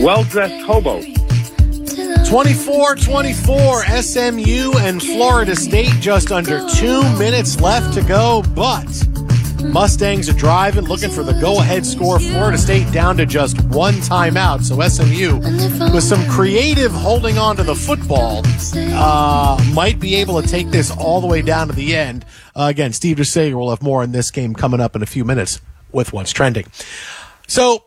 Well-dressed hobo. 24-24, SMU and Florida State, just under 2 minutes left to go, but Mustangs are driving, looking for the go-ahead score. Florida State down to just one timeout, so SMU, with some creative holding on to the football, might be able to take this all the way down to the end. Again, Steve DeSager will have more on this game coming up in a few minutes with what's trending. So,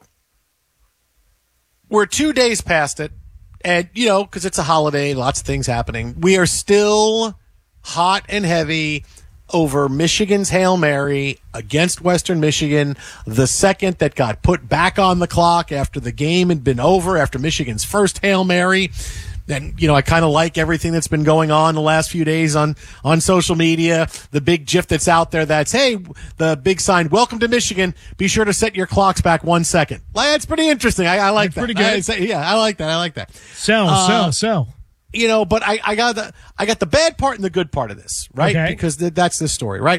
we're 2 days past it. And, you know, because it's a holiday, lots of things happening. We are still hot and heavy over Michigan's Hail Mary against Western Michigan, the second that got put back on the clock after the game had been over, after Michigan's first Hail Mary. And, you know, I kind of like everything that's been going on the last few days on social media. The big GIF that's out there that's, hey, the big sign, welcome to Michigan. Be sure to set your clocks back 1 second. That's pretty interesting. I like that. Pretty good. I like that. Sell. You know, but I got the bad part and the good part of this, right? Okay. Because that's the story, right?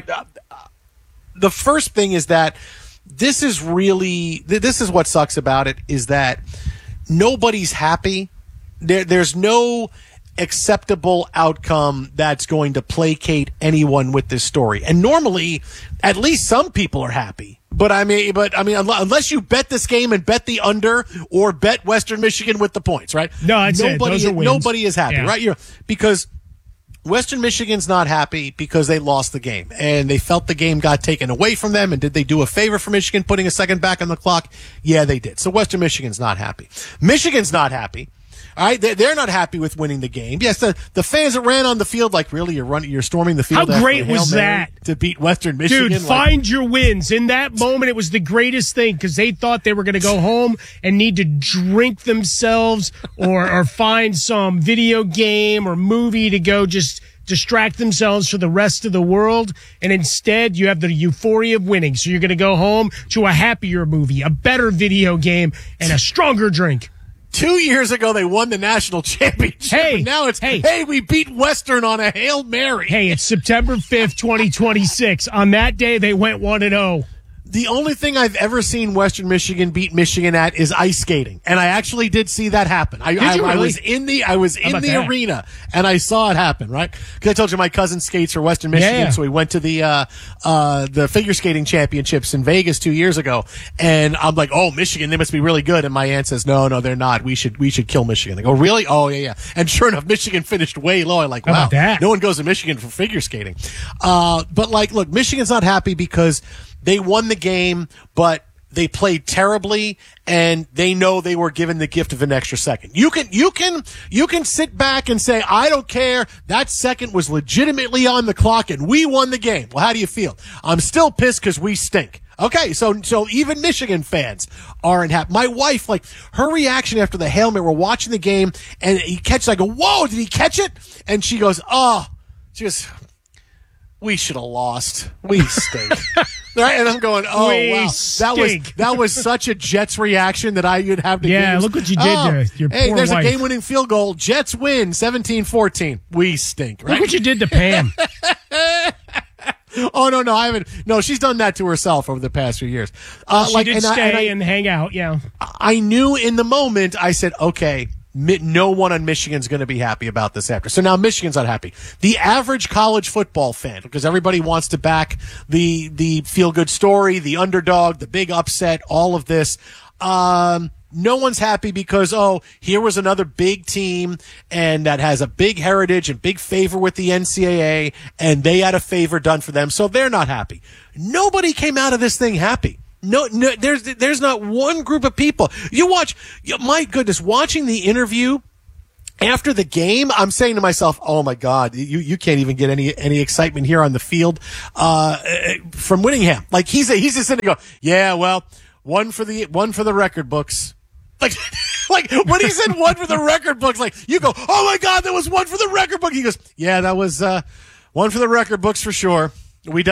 The first thing is that this is what sucks about it, is that nobody's happy. There's no acceptable outcome that's going to placate anyone with this story. And normally, at least some people are happy. But I mean, unless you bet this game and bet the under or bet Western Michigan with the points, right? No, I'd say those are wins. Nobody is happy, Yeah. right? Because Western Michigan's not happy because they lost the game and they felt the game got taken away from them. And did they do a favor for Michigan putting a second back on the clock? Yeah, they did. So Western Michigan's not happy. Michigan's not happy. All right, they're not happy with winning the game. Yes, the fans that ran on the field, like, really, you're storming the field. How great was that to beat Western Michigan? Dude, find your wins. In that moment, it was the greatest thing because they thought they were going to go home and need to drink themselves or find some video game or movie to go just distract themselves for the rest of the world. And instead, you have the euphoria of winning. So you're going to go home to a happier movie, a better video game, and a stronger drink. 2 years ago, they won the national championship. Hey, and now it's, hey, we beat Western on a Hail Mary. Hey, it's September 5th, 2026. On that day, they went 1-0. The only thing I've ever seen Western Michigan beat Michigan at is ice skating, and I actually did see that happen. I was in the arena and I saw it happen. Right? Because I told you my cousin skates for Western Michigan, so we went to the figure skating championships in Vegas 2 years ago, and I'm like, oh, Michigan, they must be really good. And my aunt says, no, they're not. We should kill Michigan. They go, really? Oh, yeah. And sure enough, Michigan finished way low. I'm like, wow, no one goes to Michigan for figure skating. But like, look, Michigan's not happy because they won the game, but they played terribly, and they know they were given the gift of an extra second. You can sit back and say, I don't care. That second was legitimately on the clock, and we won the game. Well, how do you feel? I'm still pissed because we stink. Okay, so even Michigan fans aren't happy. My wife, like, her reaction after the Hail Mary, we're watching the game, and he catches, I go, whoa, did he catch it? And she goes, we should have lost. We stink. Right? And I'm going, wow. That was such a Jets reaction that you'd have to use. Look what you did there. Your hey, poor there's wife. a game-winning field goal. Jets win 17-14. We stink, right? Look what you did to Pam. Oh, no, I haven't. No, she's done that to herself over the past few years. She did stay and hang out, yeah. I knew in the moment, I said, okay, no one on Michigan's going to be happy about this after. So now Michigan's not happy. The average college football fan, because everybody wants to back the feel-good story, the underdog, the big upset, all of this. No one's happy because, here was another big team and that has a big heritage and big favor with the NCAA, and they had a favor done for them, so they're not happy. Nobody came out of this thing happy. No, there's not one group of people. You watch, my goodness, watching the interview after the game, I'm saying to myself, oh my God, you can't even get any excitement here on the field, from Whittingham. Like he's just sitting there going, yeah, well, one for the record books. Like when he said one for the record books, like you go, oh my God, there was one for the record book. He goes, yeah, that was, one for the record books for sure. Are we done?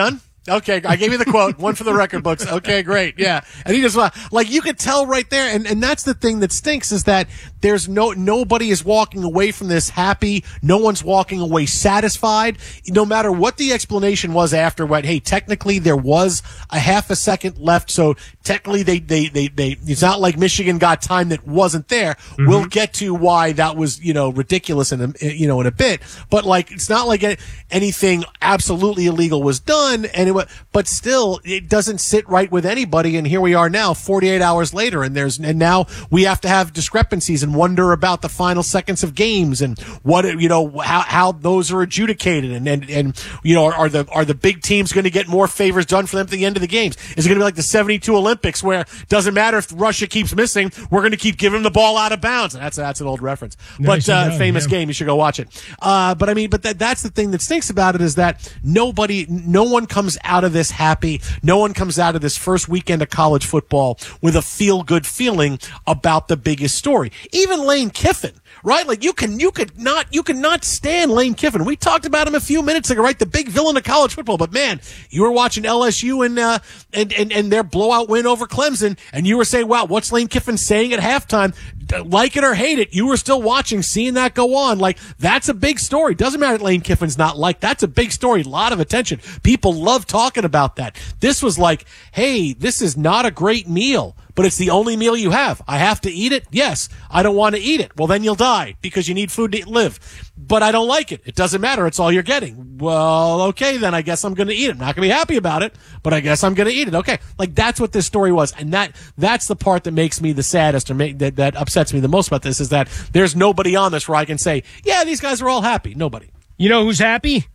Okay, I gave you the quote, one for the record books. Okay, great. Yeah. And he just, like, you could tell right there. And that's the thing that stinks is that there's nobody is walking away from this happy. No one's walking away satisfied. No matter what the explanation was after what, hey, technically there was a half a second left. So technically it's not like Michigan got time that wasn't there. Mm-hmm. We'll get to why that was, ridiculous in a bit. But like, it's not like anything absolutely illegal was done. But still, it doesn't sit right with anybody. And here we are now, 48 hours later, and now we have to have discrepancies and wonder about the final seconds of games and what, how those are adjudicated. And are the big teams going to get more favors done for them at the end of the games? Is it going to be like the 72 Olympics where it doesn't matter if Russia keeps missing, we're going to keep giving them the ball out of bounds? That's an old reference, nice, but famous game. You should go watch it. But that's the thing that stinks about it is that no one comes out of this happy. No one comes out of this first weekend of college football with a feel-good feeling about the biggest story. Even Lane Kiffin, right? Like you could not stand Lane Kiffin. We talked about him a few minutes ago, right? The big villain of college football. But man, you were watching LSU and their blowout win over Clemson, and you were saying, wow, what's Lane Kiffin saying at halftime? Like it or hate it, you were still watching, seeing that go on. Like, that's a big story. Doesn't matter that Lane Kiffin's not liked. That's a big story. A lot of attention. People love talking about that. This was like, hey, this is not a great meal, but it's the only meal you have. I have to eat it? Yes. I don't want to eat it. Well, then you'll die because you need food to live. But I don't like it. It doesn't matter. It's all you're getting. Well, okay, then I guess I'm going to eat it. I'm not going to be happy about it, but I guess I'm going to eat it. Okay. Like, that's what this story was. And that's the part that makes me the saddest, or that upsets me the most about this, is that there's nobody on this where I can say, yeah, these guys are all happy. Nobody. You know who's happy?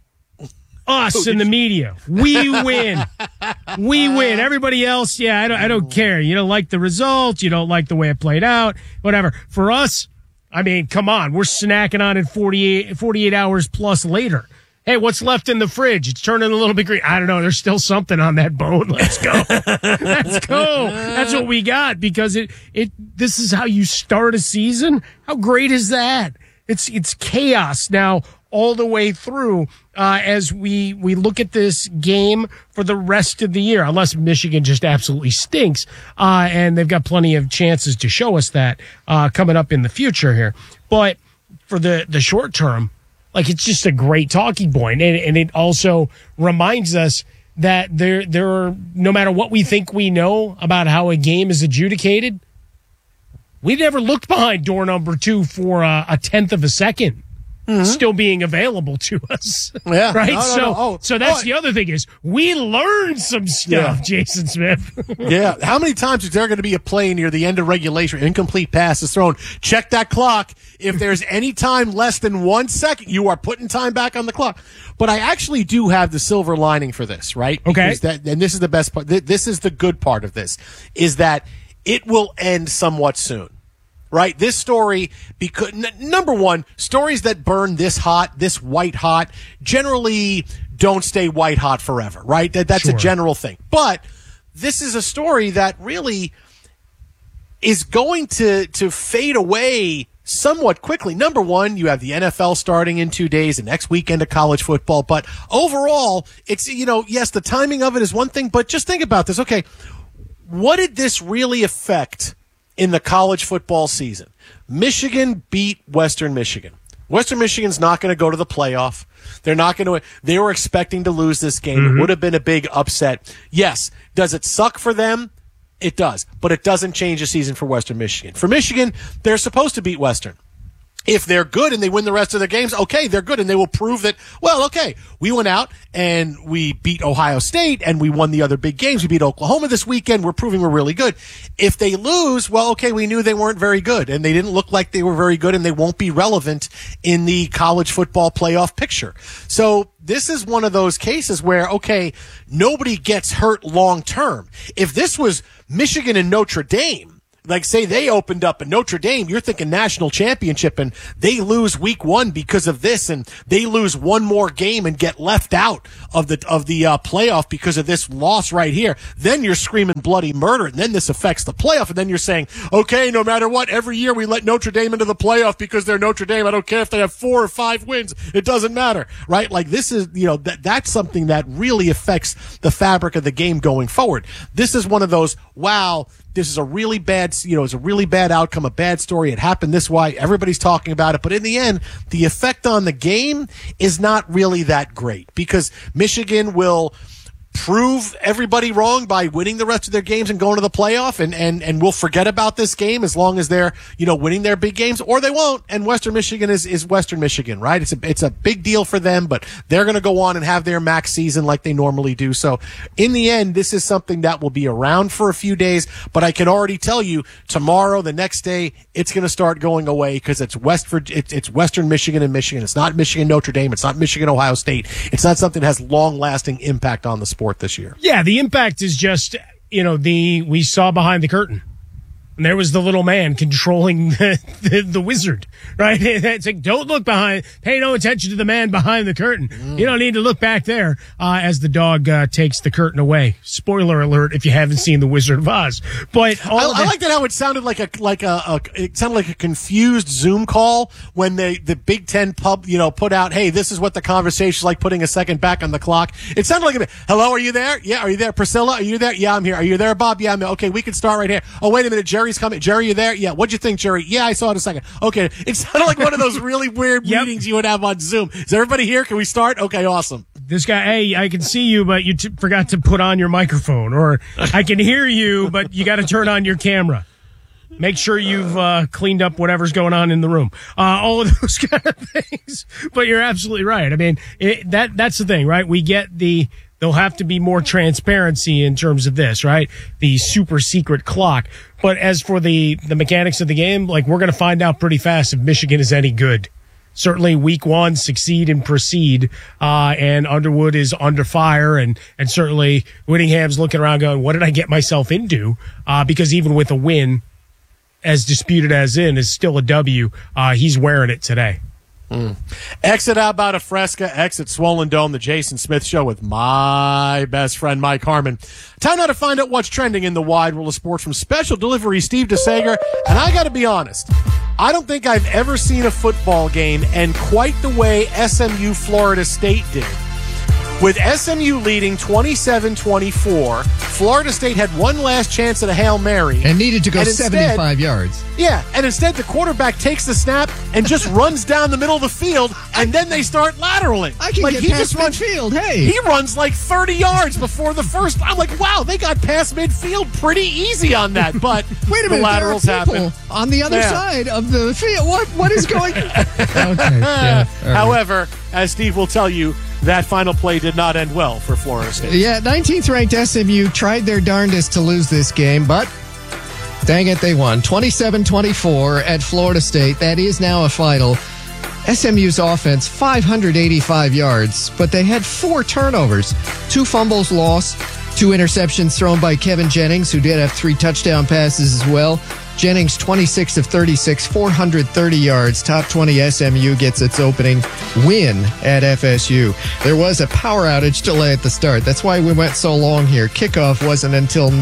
Us in the media. We win. We win. Everybody else, yeah, I don't care. You don't like the result. You don't like the way it played out. Whatever. For us, I mean, come on. We're snacking on it 48 hours plus later. Hey, what's left in the fridge? It's turning a little bit green. I don't know. There's still something on that bone. Let's go. Let's go. That's what we got, because this is how you start a season. How great is that? It's chaos now all the way through as we look at this game for the rest of the year, unless Michigan just absolutely stinks. And they've got plenty of chances to show us that coming up in the future here. But for the short term, like, it's just a great talking point. And it also reminds us that there are, no matter what we think we know about how a game is adjudicated, we never looked behind door number 2 for a tenth of a second. Mm-hmm. Still being available to us. Yeah. Right? No. So that's the other thing, is we learned some stuff, Jason Smith. Yeah. How many times is there going to be a play near the end of regulation, incomplete pass is thrown? Check that clock. If there's any time less than 1 second, you are putting time back on the clock. But I actually do have the silver lining for this, right? Okay. And this is the best part. This is the good part of this, is that it will end somewhat soon. Right? This story, because number one, stories that burn this hot, this white hot, generally don't stay white hot forever, right? That's sure. A general thing. But this is a story that really is going to fade away somewhat quickly. Number one, you have the NFL starting in 2 days, the next weekend of college football. But overall, it's, yes, the timing of it is one thing, but just think about this. Okay, what did this really affect in the college football season? Michigan beat Western Michigan. Western Michigan's not going to go to the playoff. They were expecting to lose this game. Mm-hmm. It would have been a big upset. Yes. Does it suck for them? It does. But it doesn't change the season for Western Michigan. For Michigan, they're supposed to beat Western. If they're good and they win the rest of their games, okay, they're good, and they will prove that, well, okay, we went out and we beat Ohio State and we won the other big games. We beat Oklahoma this weekend. We're proving we're really good. If they lose, well, okay, we knew they weren't very good and they didn't look like they were very good, and they won't be relevant in the college football playoff picture. So this is one of those cases where, okay, nobody gets hurt long term. If this was Michigan and Notre Dame, like say they opened up and Notre Dame, you're thinking national championship, and they lose week 1 because of this, and they lose one more game and get left out of the playoff because of this loss right here. Then you're screaming bloody murder, and then this affects the playoff, and then you're saying, okay, no matter what, every year we let Notre Dame into the playoff because they're Notre Dame. I don't care if they have 4 or 5 wins. It doesn't matter, right? Like this is, that's something that really affects the fabric of the game going forward. This is one of those, wow, this is a really bad, it's a really bad outcome, a bad story. It happened this way. Everybody's talking about it. But in the end, the effect on the game is not really that great because Michigan will prove everybody wrong by winning the rest of their games and going to the playoff, and we'll forget about this game as long as they're winning their big games, or they won't. And Western Michigan is Western Michigan, right? It's a big deal for them, but they're going to go on and have their max season like they normally do. So in the end, this is something that will be around for a few days, but I can already tell you tomorrow, the next day, it's going to start going away because it's Western Michigan and Michigan. It's not Michigan Notre Dame. It's not Michigan Ohio State. It's not something that has long lasting impact on the sport this year. Yeah, the impact is just, we saw behind the curtain. And there was the little man controlling the wizard, right? It's like, don't look behind, pay no attention to the man behind the curtain. You don't need to look back there as the dog takes the curtain away. Spoiler alert if you haven't seen The Wizard of Oz. But I like that how it sounded like a confused Zoom call when the Big Ten pub put out, hey, this is what the conversation's like, putting a second back on the clock. It sounded like hello, are you there? Yeah, are you there? Priscilla, are you there? Yeah, I'm here. Are you there, Bob? Yeah, I'm there. Okay, we can start right here. Oh, wait a minute, Jerry's coming. Jerry, you there? Yeah. What'd you think, Jerry? Yeah, I saw it a second. Okay. It sounded like one of those really weird meetings you would have on Zoom. Is everybody here? Can we start? Okay, awesome. This guy, hey, I can see you, but you forgot to put on your microphone. Or I can hear you, but you got to turn on your camera. Make sure you've cleaned up whatever's going on in the room. All of those kind of things. But you're absolutely right. I mean, that's the thing, right? We get there'll have to be more transparency in terms of this, right? The super secret clock. But as for the mechanics of the game, like, we're going to find out pretty fast if Michigan is any good. Certainly week 1, succeed and proceed. And Underwood is under fire, and certainly Whittingham's looking around going, what did I get myself into? Because even with a win, as disputed as is still a W, he's wearing it today. Exit About Fresca, exit Swollen Dome, the Jason Smith Show with my best friend Mike Harmon. Time now to find out what's trending in the wide world of sports from Special Delivery Steve DeSager. And I got to be honest, I don't think I've ever seen a football game end quite the way SMU Florida State did. With SMU leading 27-24, Florida State had one last chance at a Hail Mary. And needed to go 75 yards. Yeah, and instead the quarterback takes the snap and just runs down the middle of the field, and then they start lateraling. I can get past midfield, hey. He runs like 30 yards before the first. I'm like, wow, they got past midfield pretty easy on that, but wait a minute, the laterals happen. On the other side of the field, what is going on? Okay, yeah. However, as Steve will tell you, that final play did not end well for Florida State. Yeah, 19th ranked SMU tried their darndest to lose this game, but dang it, they won. 27-24 at Florida State. That is now a final. SMU's offense, 585 yards, but they had 4 turnovers, 2 fumbles lost, 2 interceptions thrown by Kevin Jennings, who did have 3 touchdown passes as well. Jennings, 26 of 36, 430 yards. Top 20 SMU gets its opening win at FSU. There was a power outage delay at the start. That's why we went so long here. Kickoff wasn't until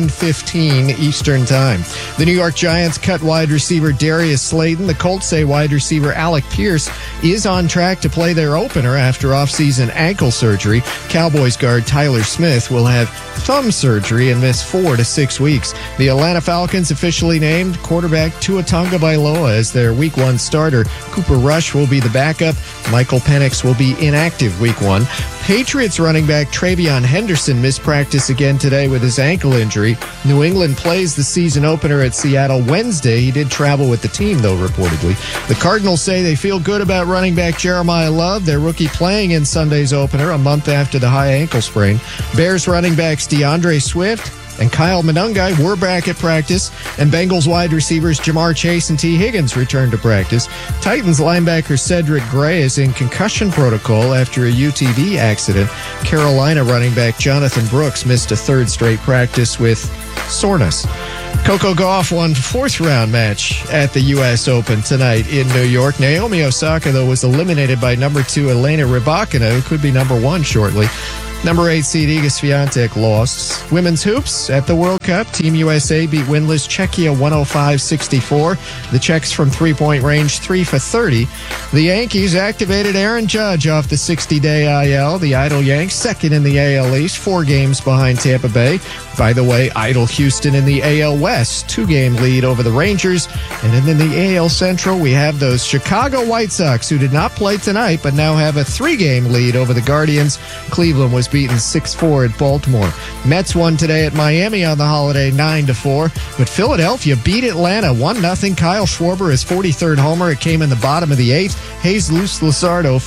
9:15 Eastern Time. The New York Giants cut wide receiver Darius Slayton. The Colts say wide receiver Alec Pierce is on track to play their opener after offseason ankle surgery. Cowboys guard Tyler Smith will have thumb surgery and miss 4 to 6 weeks. The Atlanta Falcons officially named quarterback Tua Tagovailoa as their Week 1 starter. Cooper Rush will be the backup. Michael Penix will be inactive Week 1. Patriots running back Travion Henderson missed practice again today with his ankle injury. New England plays the season opener at Seattle Wednesday. He did travel with the team, though, reportedly. The Cardinals say they feel good about running back Jeremiah Love, their rookie, playing in Sunday's opener a month after the high ankle sprain. Bears running backs DeAndre Swift and Kyle Monangai were back at practice, and Bengals wide receivers Jamar Chase and T. Higgins returned to practice. Titans linebacker Cedric Gray is in concussion protocol after a UTV accident. Carolina running back Jonathan Brooks missed a 3rd straight practice with soreness. Coco Gauff won fourth-round match at the U.S. Open tonight in New York. Naomi Osaka, though, was eliminated by number 2 Elena Rybakina, who could be number 1 shortly. Number 8 seed Iga Swiatek lost. Women's hoops at the World Cup. Team USA beat winless Czechia 105-64. The Czechs from three-point range 3 for 30. The Yankees activated Aaron Judge off the 60-day IL. The Idle Yanks second in the AL East, 4 games behind Tampa Bay. By the way, Idle Houston in the AL West, 2-game lead over the Rangers. And then in the AL Central, we have those Chicago White Sox who did not play tonight, but now have a 3-game lead over the Guardians. Cleveland was beaten 6-4 at Baltimore. Mets won today at Miami on the holiday 9-4, but Philadelphia beat Atlanta 1-0. Kyle Schwarber, his 43rd homer. It came in the bottom of the 8th. Jesus Luzardo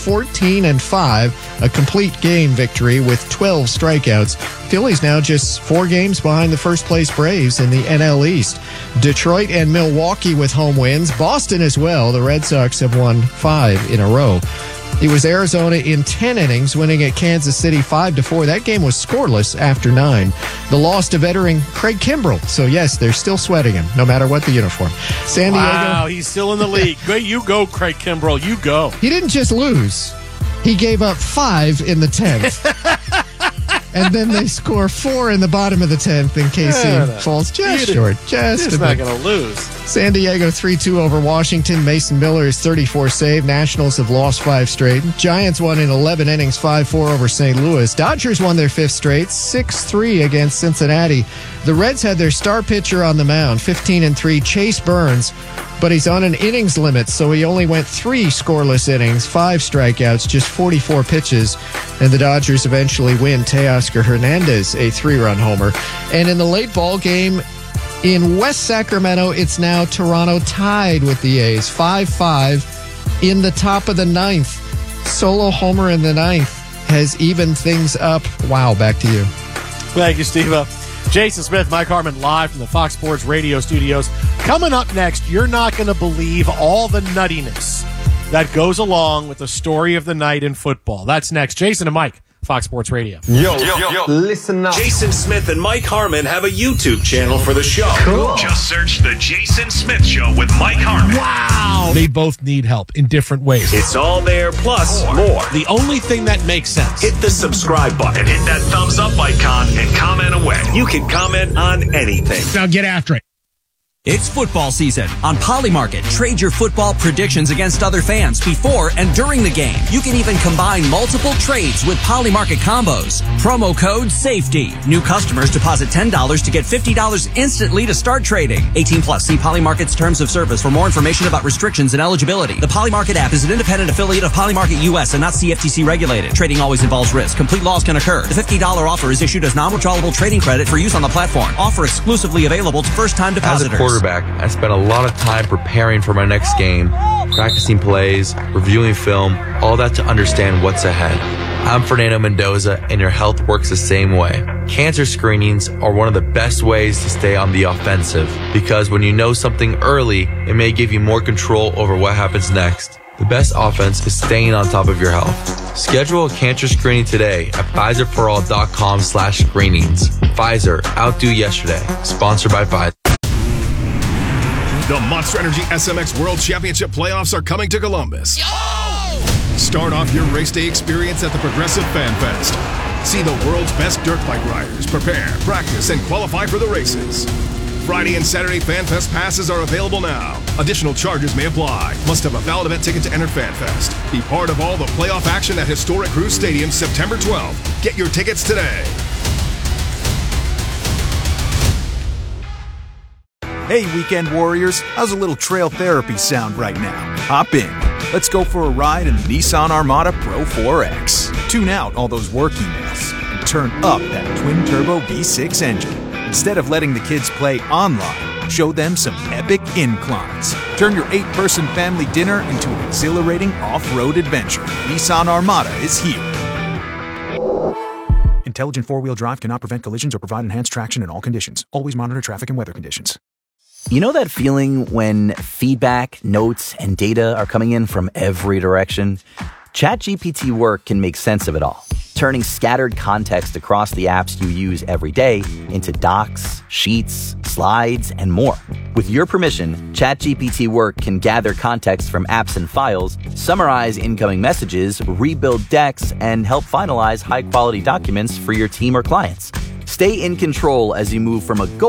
14-5, a complete game victory with 12 strikeouts. Philly's now just 4 games behind the first place Braves in the NL East. Detroit and Milwaukee with home wins. Boston as well. The Red Sox have won 5 in a row. It was Arizona in 10 innings, winning at Kansas City 5-4. That game was scoreless after 9. The loss to veteran Craig Kimbrell. So, yes, they're still sweating him, no matter what the uniform. San Diego. Wow, he's still in the league. Great, you go, Craig Kimbrell. You go. He didn't just lose. He gave up 5 in the 10th. And then they score 4 in the bottom of the 10th, and KC falls just short. He's not going to lose. San Diego 3-2 over Washington. Mason Miller's 34 save. Nationals have lost 5 straight. Giants won in 11 innings, 5-4 over St. Louis. Dodgers won their 5th straight, 6-3 against Cincinnati. The Reds had their star pitcher on the mound, 15-3, Chase Burns. But he's on an innings limit, so he only went 3 scoreless innings, 5 strikeouts, just 44 pitches. And the Dodgers eventually win. Teoscar Hernandez, a 3-run homer. And in the late ball game in West Sacramento, it's now Toronto tied with the A's, 5-5 in the top of the 9th. Solo homer in the 9th has evened things up. Wow, back to you. Thank you, Steve. Jason Smith, Mike Harmon, live from the Fox Sports Radio studios. Coming up next, you're not going to believe all the nuttiness that goes along with the story of the night in football. That's next. Jason and Mike, Fox Sports Radio. Yo, listen up. Jason Smith and Mike Harmon have a YouTube channel for the show. Cool. Just search The Jason Smith Show with Mike Harmon. Wow. They both need help in different ways. It's all there, plus more. The only thing that makes sense. Hit the subscribe button, hit that thumbs up icon, and comment away. You can comment on anything. Now get after it. It's football season. On Polymarket, trade your football predictions against other fans before and during the game. You can even combine multiple trades with Polymarket combos. Promo code SAFETY. New customers deposit $10 to get $50 instantly to start trading. 18 plus. See Polymarket's terms of service for more information about restrictions and eligibility. The Polymarket app is an independent affiliate of Polymarket US and not CFTC regulated. Trading always involves risk. Complete loss can occur. The $50 offer is issued as non-withdrawable trading credit for use on the platform. Offer exclusively available to first-time depositors. I spent a lot of time preparing for my next game, practicing plays, reviewing film, all that to understand what's ahead. I'm Fernando Mendoza, and your health works the same way. Cancer screenings are one of the best ways to stay on the offensive, because when you know something early, it may give you more control over what happens next. The best offense is staying on top of your health. Schedule a cancer screening today at PfizerForAll.com/screenings. Pfizer, outdo yesterday. Sponsored by Pfizer. The Monster Energy SMX World Championship playoffs are coming to Columbus. Start off your race day experience at the Progressive Fan Fest. See the world's best dirt bike riders prepare, practice, and qualify for the races. Friday and Saturday Fan Fest passes are available now. Additional charges may apply. Must have a valid event ticket to enter Fan Fest. Be part of all the playoff action at historic Cruz Stadium September 12th. Get your tickets today. Hey, weekend warriors, how's a little trail therapy sound right now? Hop in. Let's go for a ride in the Nissan Armada Pro 4X. Tune out all those work emails and turn up that twin-turbo V6 engine. Instead of letting the kids play online, show them some epic inclines. Turn your 8-person family dinner into an exhilarating off-road adventure. Nissan Armada is here. Intelligent four-wheel drive cannot prevent collisions or provide enhanced traction in all conditions. Always monitor traffic and weather conditions. You know that feeling when feedback, notes, and data are coming in from every direction? ChatGPT Work can make sense of it all. turning scattered context across the apps you use every day into docs, sheets, slides, and more. With your permission, ChatGPT Work can gather context from apps and files, summarize incoming messages, rebuild decks, and help finalize high-quality documents for your team or clients. Stay in control as you move from a goal